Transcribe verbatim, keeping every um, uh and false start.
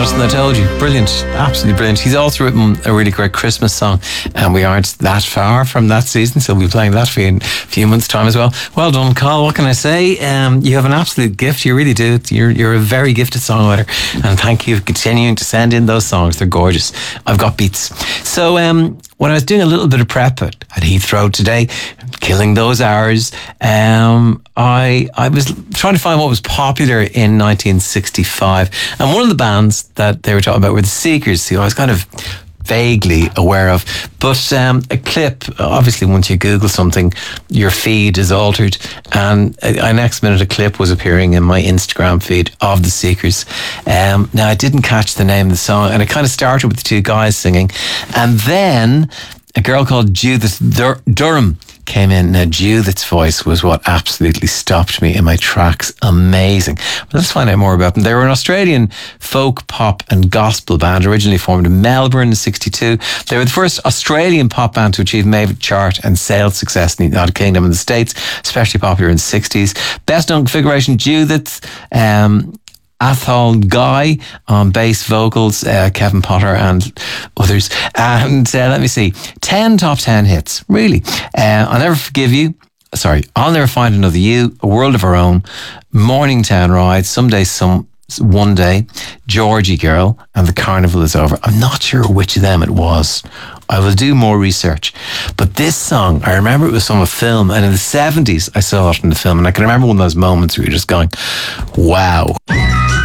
Madison, I told you. Brilliant. Absolutely brilliant. He's also written a really great Christmas song, and we aren't that far from that season, so we'll be playing that for you in a few months' time as well. Well done, Carl. What can I say? Um, you have an absolute gift. You really do. You're, you're a very gifted songwriter, and thank you for continuing to send in those songs. They're gorgeous. I've got beats. So, um, when I was doing a little bit of prep at, at Heathrow today, killing those hours, um, I I was trying to find what was popular in nineteen sixty-five. And one of the bands that they were talking about were the Seekers, who I was kind of vaguely aware of. But um, a clip, obviously once you Google something, your feed is altered. And a, a next minute a clip was appearing in my Instagram feed of the Seekers. Um, now, I didn't catch the name of the song, and it kind of started with the two guys singing. And then a girl called Judith Dur- Durham came in. Now, Judith's voice was what absolutely stopped me in my tracks. Amazing. But let's find out more about them. They were an Australian folk, pop and gospel band, originally formed in Melbourne in sixty-two. They were the first Australian pop band to achieve major chart and sales success in the United Kingdom and the States, especially popular in the sixties. Best known configuration, Judith, um, Athol Guy on bass vocals, uh, Kevin Potter and others. And uh, let me see, ten top ten hits, really. Uh, I'll Never Forgive You, sorry, I'll Never Find Another You, A World of Our Own, Morningtown Ride, Someday Some, One Day, Georgie Girl, and The Carnival Is Over. I'm not sure which of them it was. I will do more research. But this song, I remember it was from a film, and in the seventies I saw it in the film, and I can remember one of those moments where you're just going, wow.